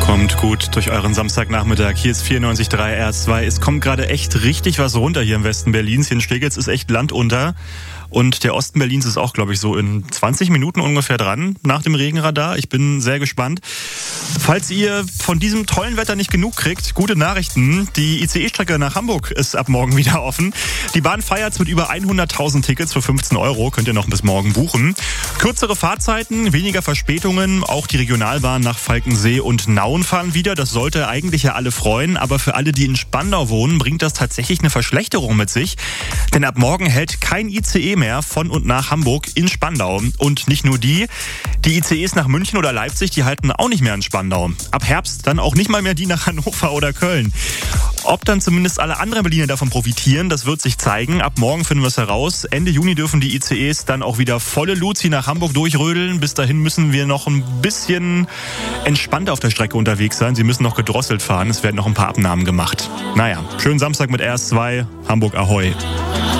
Kommt gut durch euren Samstagnachmittag. Hier ist 94.3 R2. Es kommt gerade echt richtig was runter hier im Westen Berlins. Hier in Steglitz ist echt Land unter. Und der Osten Berlins ist auch, glaube ich, so in 20 Minuten ungefähr dran nach dem Regenradar. Ich bin sehr gespannt. Falls ihr von diesem tollen Wetter nicht genug kriegt, gute Nachrichten. Die ICE-Strecke nach Hamburg ist ab morgen wieder offen. Die Bahn feiert's mit über 100.000 Tickets für 15 €. Könnt ihr noch bis morgen buchen. Kürzere Fahrzeiten, weniger Verspätungen. Auch die Regionalbahn nach Falkensee und Nauen fahren wieder. Das sollte eigentlich ja alle freuen. Aber für alle, die in Spandau wohnen, bringt das tatsächlich eine Verschlechterung mit sich. Denn ab morgen hält kein ICE mehr von und nach Hamburg in Spandau. Und nicht nur die ICEs nach München oder Leipzig, die halten auch nicht mehr in Spandau. Ab Herbst dann auch nicht mal mehr die nach Hannover oder Köln. Ob dann zumindest alle anderen Berliner davon profitieren, das wird sich zeigen. Ab morgen finden wir es heraus. Ende Juni dürfen die ICEs dann auch wieder volle Luzi nach Hamburg durchrödeln. Bis dahin müssen wir noch ein bisschen entspannt auf der Strecke unterwegs sein. Sie müssen noch gedrosselt fahren. Es werden noch ein paar Abnahmen gemacht. Naja, schönen Samstag mit RS2. Hamburg Ahoi.